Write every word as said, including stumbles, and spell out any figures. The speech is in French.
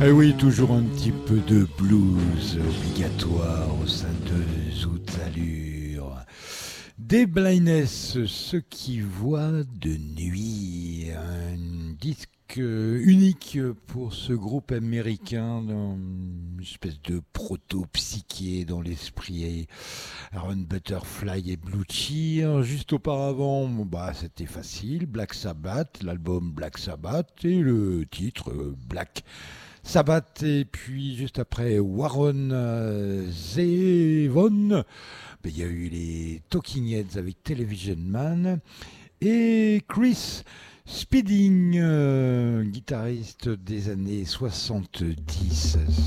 Eh oui, toujours un petit peu de blues obligatoire au sein de Zout Allure. Des Blindness, ceux qui voient de nuit. Un disque unique pour ce groupe américain, une espèce de proto-psyché dans l'esprit. Aaron Butterfly et Blue Cheer. Juste auparavant, bah, c'était facile. Black Sabbath, l'album Black Sabbath et le titre Black Sabbath. Et puis juste après Warren euh, Zevon, ben, il y a eu les Talking Heads avec Television Man et Chris Spedding, euh, guitariste des années soixante-dix.